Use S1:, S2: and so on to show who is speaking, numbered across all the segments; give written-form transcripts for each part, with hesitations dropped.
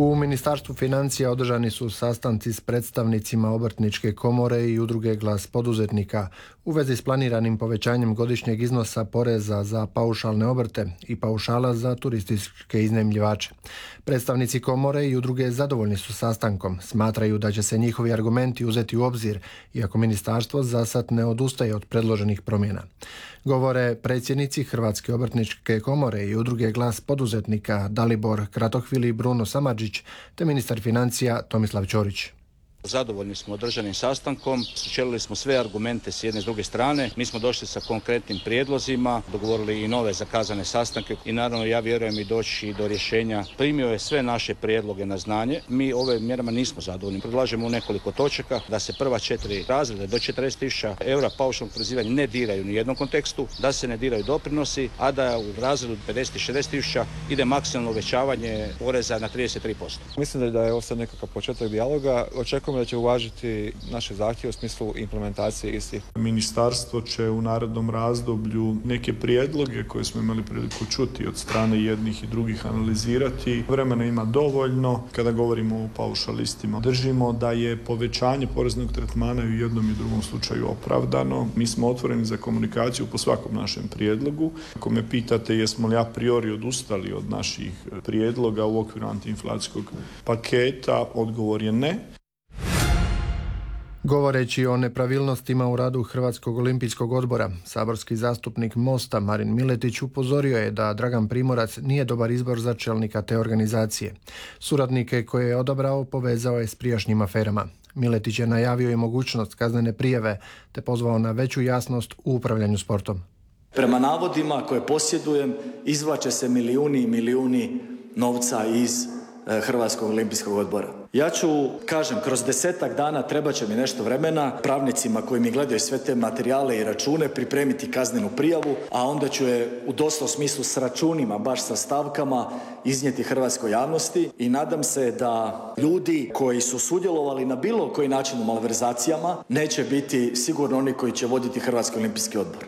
S1: U Ministarstvu financija održani su sastanci s predstavnicima Obrtničke komore i udruge Glas poduzetnika u vezi s planiranim povećanjem godišnjeg iznosa poreza za paušalne obrte i paušala za turističke iznajmljivače. Predstavnici komore i udruge zadovoljni su sastankom, smatraju da će se njihovi argumenti uzeti u obzir, iako ministarstvo zasad ne odustaje od predloženih promjena. Govore predsjednici Hrvatske obrtničke komore i udruge Glas poduzetnika Dalibor Kratohvili i Bruno Samardžić, te ministar financija Tomislav Ćorić.
S2: Zadovoljni smo održanim sastankom, sučelili smo sve argumente s jedne i s druge strane, mi smo došli sa konkretnim prijedlozima, dogovorili i nove zakazane sastanke i naravno ja vjerujem i doći do rješenja. Primio je sve naše prijedloge na znanje, mi ove mjerama nismo zadovoljni. Predlažemo u nekoliko točaka da se prva 4 razreda do 40.000 eura paušalnog oporezivanja ne diraju ni u jednom kontekstu, da se ne diraju doprinosi, a da u razredu 50 i 60.000 ide maksimalno uvećavanje poreza na 33%.
S3: Mislim da je ovo sad nekakav početak dijaloga. Očekujemo da će uvažiti naše zahtjeve u smislu implementacije istih.
S4: Ministarstvo će u narednom razdoblju neke prijedloge koje smo imali priliku čuti od strane jednih i drugih analizirati. Vremena ima dovoljno. Kada govorimo o paušalistima, držimo da je povećanje poreznog tretmana i u jednom i drugom slučaju opravdano. Mi smo otvoreni za komunikaciju po svakom našem prijedlogu. Ako me pitate jesmo li a priori odustali od naših prijedloga u okviru antiinflacijskog paketa, odgovor je ne.
S1: Govoreći o nepravilnostima u radu Hrvatskog olimpijskog odbora, saborski zastupnik Mosta Marin Miletić upozorio je da Dragan Primorac nije dobar izbor za čelnika te organizacije. Suradnike koje je odabrao povezao je s prijašnjim aferama. Miletić je najavio i mogućnost kaznene prijave te pozvao na veću jasnost u upravljanju sportom.
S5: Prema navodima koje posjedujem, izvlače se milijuni i milijuni novca iz Hrvatskog olimpijskog odbora. Ja ću, kroz 10-ak dana trebat će mi nešto vremena pravnicima koji mi gledaju sve te materijale i račune pripremiti kaznenu prijavu, a onda ću je u doslovnom smislu s računima, baš sa stavkama, iznijeti hrvatskoj javnosti i nadam se da ljudi koji su sudjelovali na bilo koji način u malverzacijama neće biti sigurno oni koji će voditi Hrvatski olimpijski odbor.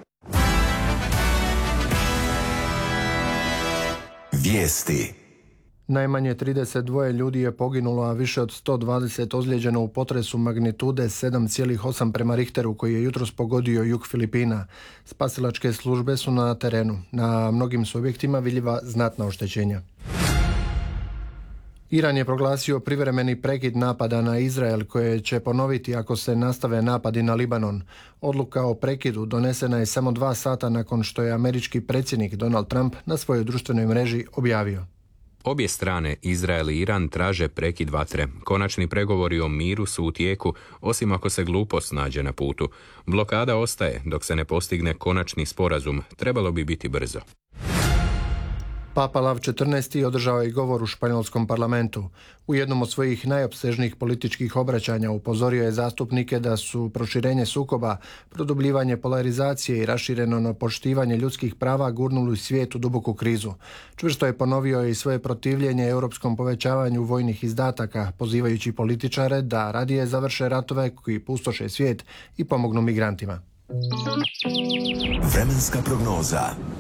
S6: Vijesti.
S1: Najmanje 32 ljudi je poginulo, a više od 120 ozlijeđeno u potresu magnitude 7,8 prema Richteru koji je jutros pogodio jug Filipina. Spasilačke službe su na terenu. Na mnogim su objektima vidljiva znatna oštećenja. Iran je proglasio privremeni prekid napada na Izrael koje će ponoviti ako se nastave napadi na Libanon. Odluka o prekidu donesena je samo 2 sata nakon što je američki predsjednik Donald Trump na svojoj društvenoj mreži objavio.
S7: Obje strane, Izrael i Iran, traže prekid vatre. Konačni pregovori o miru su u tijeku, osim ako se glupost nađe na putu. Blokada ostaje dok se ne postigne konačni sporazum. Trebalo bi biti brzo.
S1: Papa Lav XIV. Održao je govor u španjolskom parlamentu. U jednom od svojih najopsežnijih političkih obraćanja upozorio je zastupnike da su proširenje sukoba, produbljivanje polarizacije i rašireno na poštivanje ljudskih prava gurnuli svijet u duboku krizu. Čvrsto je ponovio i svoje protivljenje europskom povećavanju vojnih izdataka, pozivajući političare da radije završe ratove koji pustoše svijet i pomognu migrantima.
S6: Vremenska prognoza.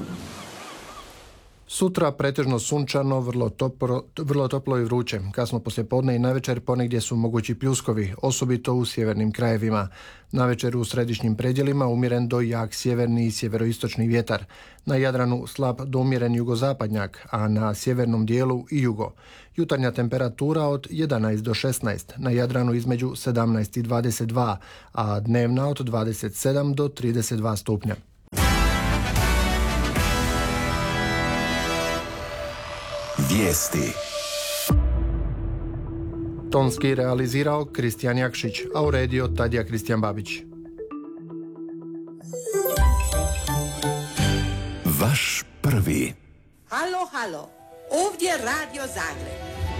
S1: Sutra pretežno sunčano, vrlo toplo i vruće. Kasno poslijepodne i navečer ponegdje su mogući pljuskovi, osobito u sjevernim krajevima. Navečer u središnjim predjelima umjeren do jak sjeverni i sjeveroistočni vjetar. Na Jadranu slab do umjeren jugozapadnjak, a na sjevernom dijelu i jugo. Jutarnja temperatura od 11 do 16, na Jadranu između 17 i 22, a dnevna od 27 do 32 stupnja.
S6: Vijesti.
S1: Tonski realizirao Kristijan Jakšić, a uredio Tadija Kristijan Babić.
S6: Vaš prvi.
S8: Halo, halo, ovdje Radio Zagreb.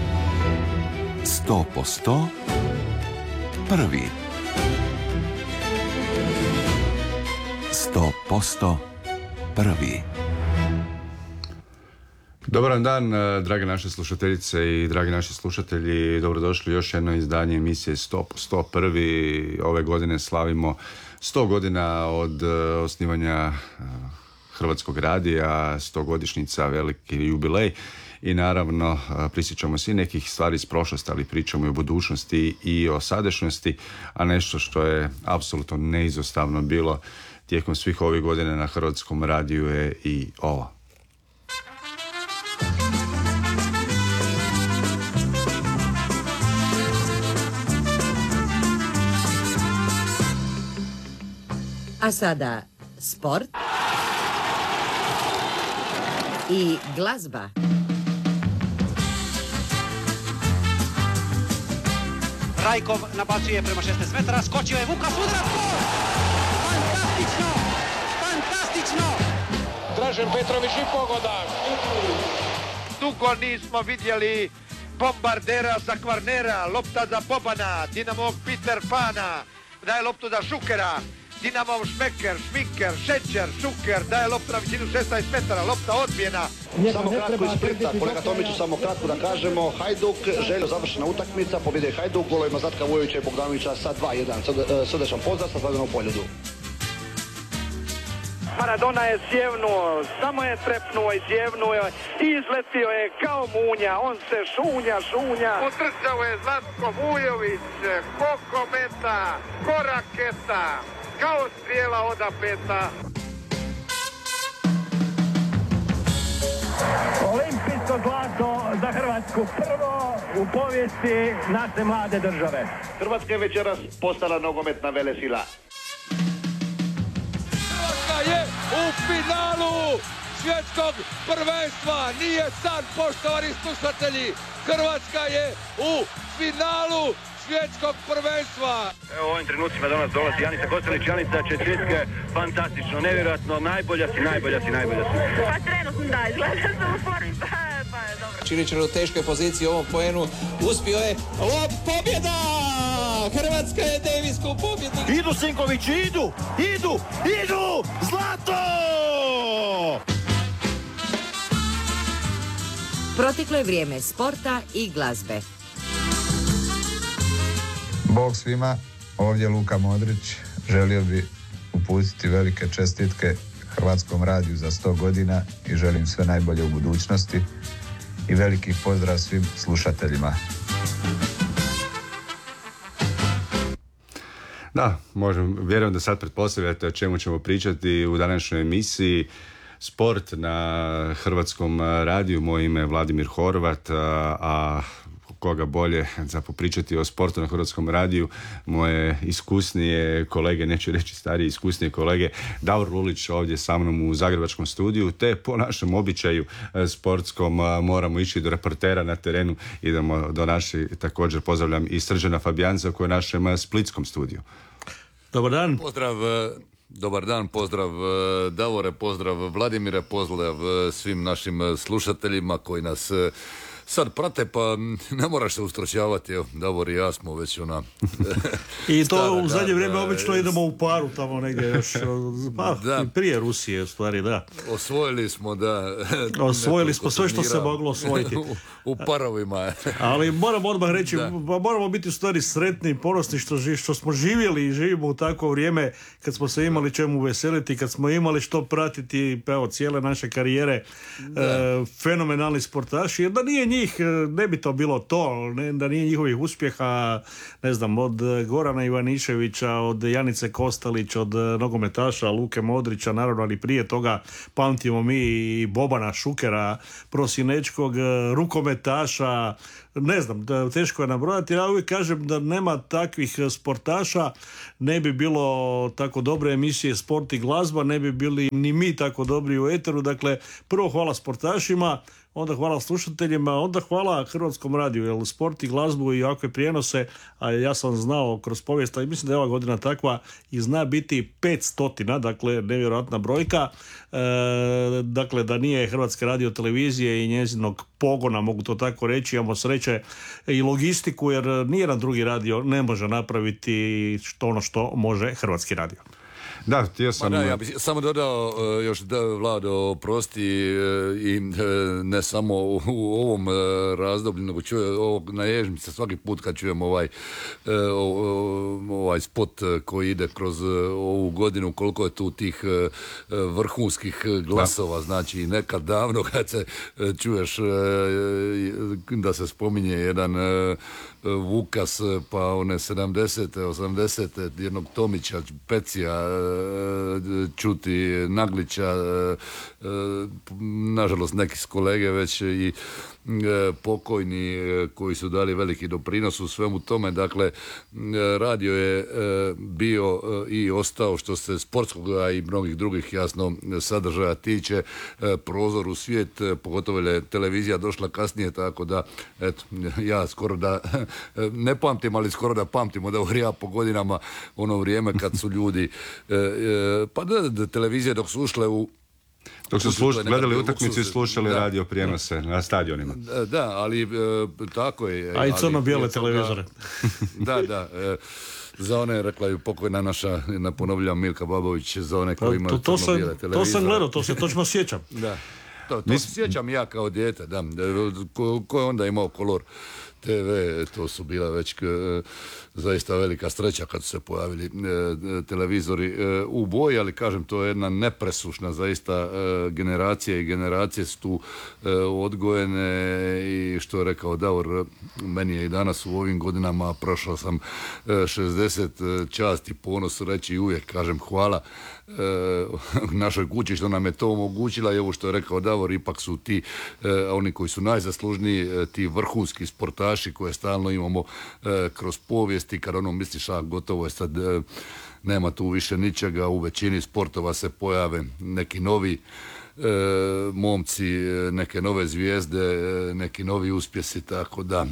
S6: 100% prvi. 100% prvi.
S9: Dobar dan, drage naše slušateljice i dragi naši slušatelji. Dobrodošli u još jedno izdanje emisije 100% prvi. Ove godine slavimo 100 godina od osnivanja Hrvatskog radija, 100 godišnjica, veliki jubilej. i naravno prisjećamo se i nekih stvari iz prošlosti, ali pričamo i o budućnosti i o sadašnjosti, a nešto što je apsolutno neizostavno bilo tijekom svih ovih godina na Hrvatskom radiju je i ovo.
S8: A sada sport i glazba.
S10: Rajkov nabacuje prema 16 metara, skočio je Vukas, udarac, gol! Fantastično! Fantastično!
S11: Dražen Petrović i pogodak. Dugo nismo vidjeli bombardera za Kvarnera, lopta za Bobana, Dinamov Peter Pana, daje loptu za Šukera, Dinamov Šmiker, Šećer, Šuker, daje loptu na visinu 16 metara, lopta odbijena.
S12: Samo kratko iz Splita, kolega Tomiću, samo kratko da kažemo, Hajduk, Željo završena utakmica, pobjede Hajduk, golovima Zatka Vujovića i Bogdanovića sa 2-1. Srdečan pozdrav sa Zladanom Poljudu.
S11: Maradona je sjevnuo, samo je trepnuo i sjevnuo i izletio je kao munja, on se šunja. Utrčao je Zlatko Vujović, ko kometa, ko raketa, kao strijela od apeta.
S13: Olimpijsko zlato za Hrvatsku, prvo u povijesti naše mlade države.
S12: Hrvatska je večeras postala nogometna velesila.
S11: Je u finalu svjetskog prvenstva. Nije san, poštovani slušatelji. Hrvatska je u finalu svjetskog prvenstva.
S14: Evo u ovim trenucima do nas dolazi Janica Kostelić. Janica, čestitke, fantastično, nevjerojatno, najbolja si.
S15: Pa trenutno da, izgleda se u formi, pa je dobro.
S16: Čilićer u teškoj poziciji u ovom poenu, uspio je, pobjeda! Hrvatska je Davisku pobjedu.
S12: Idu Sinkovići, idu! Zlato!
S8: Proteklo je vrijeme sporta i glazbe.
S17: Bog svima, ovdje Luka Modrić, želio bi uputiti velike čestitke Hrvatskom radiju za 100 godina i želim sve najbolje u budućnosti i veliki pozdrav svim slušateljima.
S9: Da, vjerujem da sad pretpostavljate o čemu ćemo pričati u današnjoj emisiji. Sport na Hrvatskom radiju, moje ime je Vladimir Horvat, a koga bolje za popričati o sportu na Hrvatskom radiju, moje iskusnije kolege, neću reći starije, iskusnije kolege, Davor Lulić ovdje sa mnom u zagrebačkom studiju, te po našem običaju sportskom moramo ići do reportera na terenu, idemo do naši, također pozdravljam i Srđana Fabijanca koji je u našem splitskom studiju.
S18: Dobar dan.
S19: Dobar dan, pozdrav Davore, pozdrav Vladimire, pozdrav svim našim slušateljima koji nas sad prate, pa ne moraš se ustručavati, evo, Davor i ja smo već
S18: I to u zadnje vrijeme obično idemo u paru tamo negdje još, prije Rusije u stvari, da.
S19: Osvojili smo,
S18: Osvojili smo sve što se moglo osvojiti.
S19: U parovima.
S18: Ali moram odmah reći, moramo biti u stvari sretni i ponosni što smo živjeli i živimo u takvo vrijeme kad smo se imali čemu veseliti, kad smo imali što pratiti, cijele naše karijere, fenomenalni sportaši, jer da nije njih, ne bi to bilo to, da nije njihovih uspjeha, ne znam, od Gorana Ivaniševića, od Janice Kostelić, od nogometaša Luke Modrića, naravno, ali prije toga pamtimo mi i Bobana Šukera, prosinečkog rukometaša, ne znam, teško je nabrojati, ja uvijek kažem da nema takvih sportaša, ne bi bilo tako dobre emisije Sport i glazba, ne bi bili ni mi tako dobri u eteru, dakle, prvo hvala sportašima, onda hvala slušateljima, onda hvala Hrvatskom radiju, jer sport i glazbu i ovakve prijenose, a ja sam znao kroz povijest, i mislim da je ova godina takva i zna biti 500, dakle nevjerojatna brojka, dakle da nije Hrvatske radiotelevizije i njezinog pogona, mogu to tako reći, imamo sreće i logistiku, jer nijedan drugi radio ne može napraviti ono što može Hrvatski radio.
S9: Da, htio sam...
S19: Ja bih samo dodao još Vlado, oprosti, i ne samo u ovom razdoblju, nego naježim se svaki put kad čujem ovaj spot koji ide kroz ovu godinu, koliko je tu tih vrhunskih glasova, znači nekad davno kad se čuješ da se spominje jedan Vukas, pa one 70. 80. jednog Tomića, Pecija, čuti Naglića, nažalost neki s kolege već i pokojni koji su dali veliki doprinos u svemu tome. Dakle, radio je bio i ostao, što se sportskog i mnogih drugih jasno sadržaja tiče, prozor u svijet, pogotovo je televizija došla kasnije, tako da eto, ja skoro da ne pamtim, ali skoro da pamtim od ja po godinama ono vrijeme kad su ljudi pa da televizije dok su ušle u
S9: dok su gledali utakmicu i slušali radio prijenose na stadionima.
S19: Da, ali tako je.
S18: A i crno-bijele televizore.
S19: Da. Za one, rekla je pokojna naša, ponovljam, Milka Babović, za one koji imaju crno-bijele televizore.
S18: To sam gledao, to se točno sjećam.
S19: Da. To se sjećam ja kao dijete, da. Ko je onda imao kolor TV, to su bila već zaista velika sreća kad su se pojavili televizori u boji, ali kažem, to je jedna nepresušna zaista generacija i generacije su tu odgojene i što je rekao Davor, meni je i danas u ovim godinama, prošao sam 60, čast i ponos reći i uvijek kažem hvala našoj kući što nam je to omogućila i ovo što je rekao Davor, ipak su ti oni koji su najzaslužniji, ti vrhunski sportaši koje stalno imamo kroz povijesti, kad ono misliš gotovo je sad, nema tu više ničega, u većini sportova se pojave neki novi momci, neke nove zvijezde, neki novi uspjesi, tako da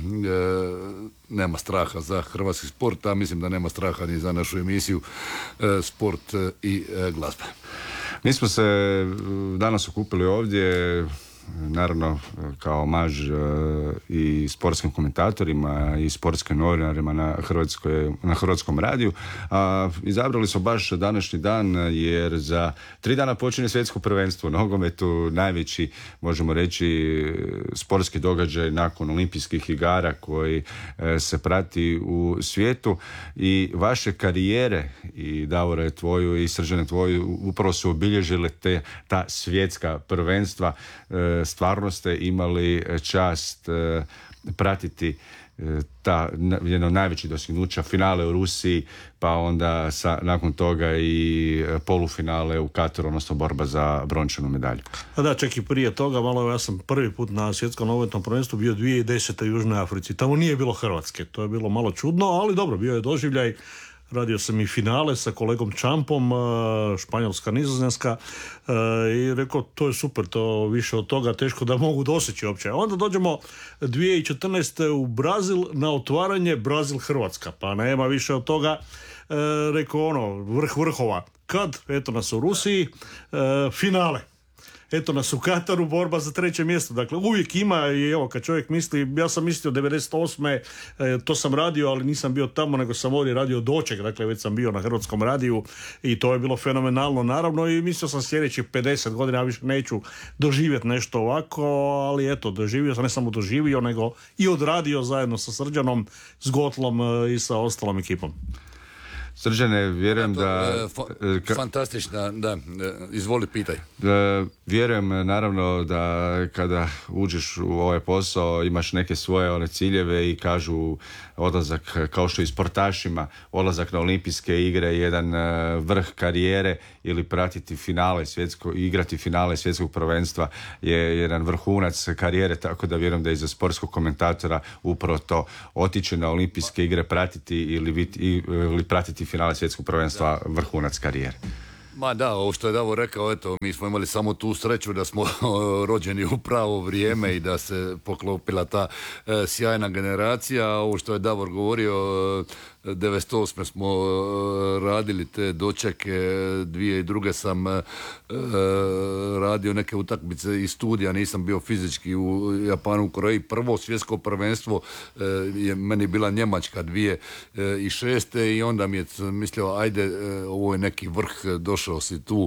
S19: nema straha za hrvatski sport, a mislim da nema straha ni za našu emisiju Sport i glazba.
S9: Mi smo se danas okupili ovdje naravno kao omaž i sportskim komentatorima i sportskim novinarima na Hrvatskom radiju. Izabrali smo baš današnji dan jer za 3 dana počinje svjetsko prvenstvo u nogometu, najveći, možemo reći, sportski događaj nakon olimpijskih igara koji se prati u svijetu i vaše karijere, i Davore tvoju i Srđane tvoju, upravo su obilježile ta svjetska prvenstva. Stvarno ste imali čast pratiti ta jedno najvećih dostignuća, finale u Rusiji, pa onda nakon toga i polufinale u Kataru, odnosno borba za brončanu medalju.
S18: A da, čak i prije toga, malo ja sam prvi put na svjetskom nogometnom prvenstvu bio 2010. u Južnoj Africi. Tamo nije bilo Hrvatske, to je bilo malo čudno, ali dobro, bio je doživljaj. Radio sam i finale sa kolegom Čampom, Španjolska, Nizozemska, i rekao, to je super, to više od toga teško da mogu doseći uopće. Onda dođemo 2014. u Brazil na otvaranje Brazil-Hrvatska, pa nema više od toga. Rekao, vrh vrhova. Kad? Eto nas u Rusiji, finale. Eto nas u Kataru, borba za 3. mjesto. Dakle, uvijek ima, i evo, kad čovjek misli, ja sam mislio 98. To sam radio, ali nisam bio tamo, nego sam ovdje radio doček, dakle, već sam bio na Hrvatskom radiju i to je bilo fenomenalno, naravno, i mislio sam sljedećih 50 godina, ja više neću doživjeti nešto ovako, ali eto, doživio sam, ne samo doživio, nego i odradio zajedno sa Srđanom, s Gotlom i sa ostalom ekipom.
S9: Srđane, vjerujem da...
S19: Fantastična, da, izvoli pitaj.
S9: Vjerujem naravno da kada uđeš u ovaj posao imaš neke svoje ciljeve i kažu odlazak, kao što i sportašima, odlazak na olimpijske igre, jedan vrh karijere ili pratiti finale igrati finale svjetskog prvenstva je jedan vrhunac karijere, tako da vjerujem da i za sportskog komentatora upravo to, otići na olimpijske igre, pratiti ili pratiti finale svjetskog prvenstva, vrhunac karijere.
S19: Ma da, ovo što je Davor rekao, eto, mi smo imali samo tu sreću da smo rođeni u pravo vrijeme i da se poklopila ta sjajna generacija. Ovo što je Davor govorio, 98. smo radili te dočeke, 2002. sam radio neke utakmice iz studija, nisam bio fizički u Japanu, u Koreji. Prvo svjetsko prvenstvo je meni bila Njemačka 2006. i onda mi je mislio, ajde, ovo je neki vrh, došao si tu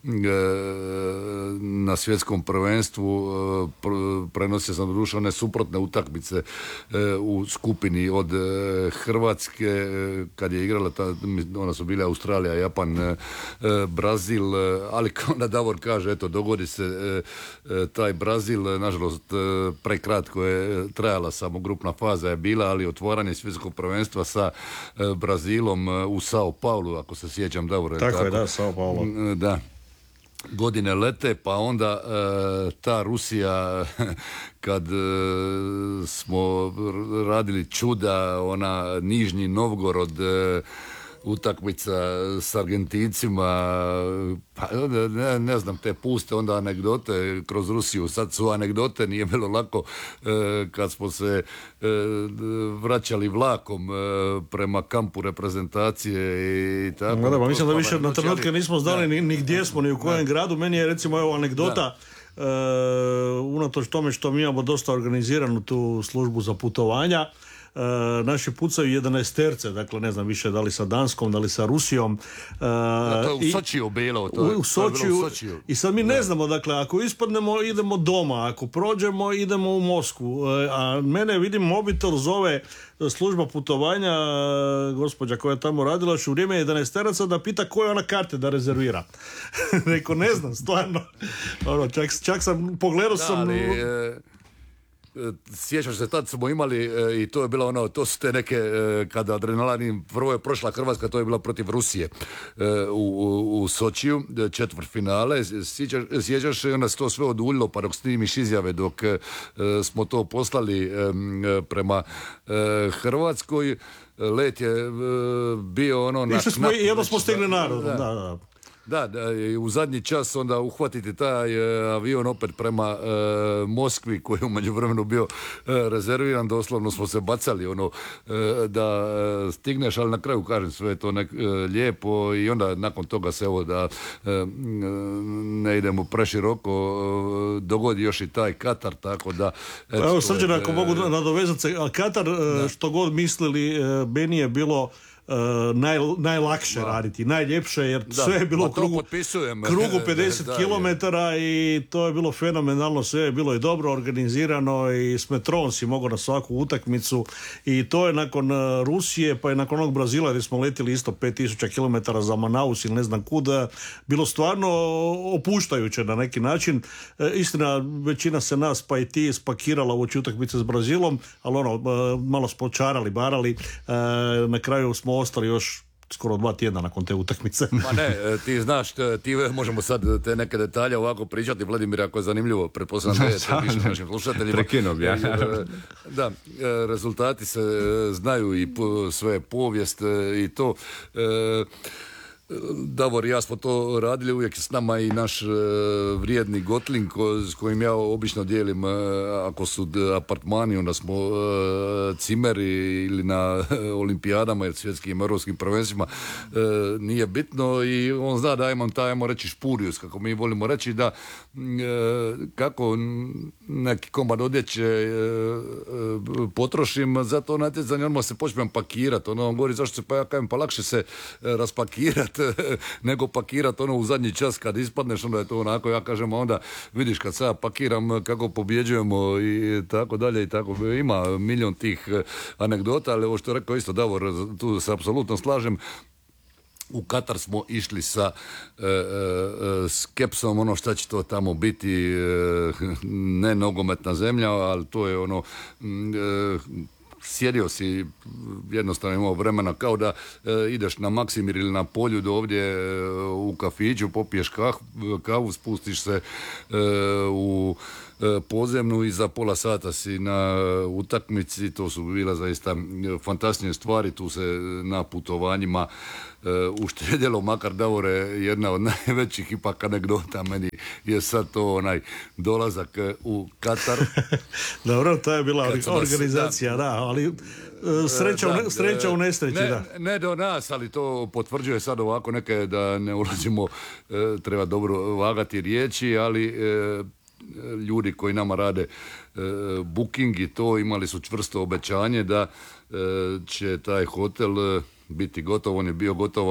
S19: na svjetskom prvenstvu, prenosio sam doduše one suprotne utakmice u skupini od Hrvatske, kad je igrala, ona su bile Australija, Japan, Brazil, ali kao da Davor kaže, eto, dogodi se taj Brazil, nažalost, prekratko je trajala, samo grupna faza je bila, ali otvaranje svjetskog prvenstva sa Brazilom u Sao Paulu, ako se sjećam, Davor.
S18: Tako je, da, Sao Paulo.
S19: Da. Godine lete, pa onda ta Rusija, kad smo radili čuda, ona Nižnji Novgorod, utakmica s Argentincima, pa ne znam, te puste onda anegdote kroz Rusiju, sad su anegdote, nije bilo lako kad smo se vraćali vlakom prema kampu reprezentacije i tako.
S18: Da, mislim da više na trenutke nismo znali ni gdje smo, ni u kojem gradu. Meni je recimo evo anegdota, unatoč tome što mi imamo dosta organiziranu tu službu za putovanja, naši pucaju 11-terce, dakle ne znam više da li sa Danskom, da li sa Rusijom.
S19: To je u Sočiju bilo.
S18: U Sočiju. I sad mi ne znamo, dakle, ako ispadnemo idemo doma, ako prođemo idemo u Moskvu. A mene, vidim, mobitel zove služba putovanja, gospođa koja je tamo radila još u vrijeme 11-teraca, da pita koje ona karte da rezervira. Rekao, ne znam, stvarno. Čak sam, pogledao sam...
S19: Sjećaš se, tad smo imali i to je bilo ono, to su te neke, kada adrenalin, prvo je prošla Hrvatska, to je bila protiv Rusije u Sočiju, četvrtfinale, sjećaš, i onda se to sve oduljilo, pa dok snimiš izjave, dok smo to poslali prema Hrvatskoj, let je bio ono...
S18: Jedno smo stigli narodom, da.
S19: Da, u zadnji čas onda uhvatiti taj avion opet prema Moskvi, koji je u međuvremenu bio rezerviran, doslovno smo se bacali da stigneš, ali na kraju kažem, sve je to lijepo i onda nakon toga se evo da ne idemo preširoko, dogodi još i taj Katar, tako da...
S18: Evo Srđane, ako mogu nadovezati se, Katar, što god mislili, meni je bilo najlakše raditi, najljepše, jer sve je bilo u krugu 50 km i to je bilo fenomenalno, sve je bilo i dobro organizirano i s metrom si mogao na svaku utakmicu i to je nakon Rusije, pa i nakon onog Brazila gdje smo letili isto 5000 km za Manaus ili ne znam kuda, bilo stvarno opuštajuće na neki način. Istina, većina se nas, pa i ti, spakirala uoči utakmice s Brazilom, ali malo smo čarali, barali, na kraju smo ostali još skoro 2 tjedna nakon te utakmice.
S19: Ma ne, ti znaš, možemo sad te neke detalje ovako pričati, Vladimir, ako je zanimljivo, pretpostavljam da je to više našim slušateljima.
S9: Prekinuo bi ja.
S19: Da, rezultati se znaju i sve povijest i to... Davor i ja smo to radili, uvijek s nama i naš vrijedni Gotlin s kojim ja obično dijelim, ako su apartmani, onda smo cimeri ili na olimpijadama ili svjetskim europskim prvenstvima, nije bitno i on zna da imam taj, ajmo reći, špurijus, kako mi volimo reći, da kako neki komad odjeće potrošim za to natjecanje, odmah se počnem pakirati, on govori zašto se, pa ja kažem, pa lakše se raspakirati nego pakirati u zadnji čas kad ispadneš, onda je to onako, ja kažem, onda vidiš kad sad pakiram kako pobjeđujemo i tako dalje i tako, ima milion tih anegdota, ali ovo što je rekao isto Davor, tu se apsolutno slažem. U Katar smo išli sa skepsom, ono šta će to tamo biti, ne nogometna zemlja, ali to je sjedio si, jednostavno imao vremena kao da ideš na Maksimir ili na Polju do ovdje u kafiću, popiješ kavu, spustiš se u podzemnu i za pola sata si na utakmici. To su bile zaista fantastične stvari, tu se na putovanjima uštedjelo, makar Davore, jedna od najvećih ipak anegdota meni je sad to onaj dolazak u Katar.
S18: Dobro, to je bila organizacija, da, ali sreća u nesreći, da.
S19: Ne do nas, ali to potvrđuje sad ovako neke, da ne ulazimo, treba dobro vagati riječi, ali ljudi koji nama rade booking i to, imali su čvrsto obećanje da će taj hotel biti gotov. On je bio gotov